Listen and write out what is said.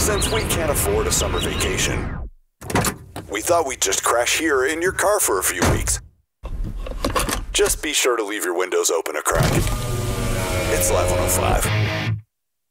Since we can't afford a summer vacation, we thought we'd just crash here in your car for a few weeks. Just be sure to leave your windows open a crack. It's Live 105.